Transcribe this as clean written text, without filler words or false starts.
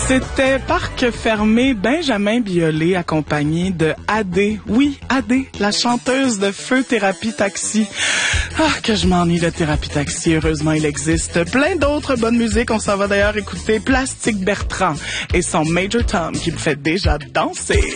C'était Parc fermé, Benjamin Biolay accompagné de Adé. Oui, Adé, la chanteuse de Feu Thérapie Taxi. Ah, que je m'ennuie de Thérapie Taxi. Heureusement, il existe plein d'autres bonnes musiques. On s'en va d'ailleurs écouter Plastique Bertrand et son Major Tom qui me fait déjà danser.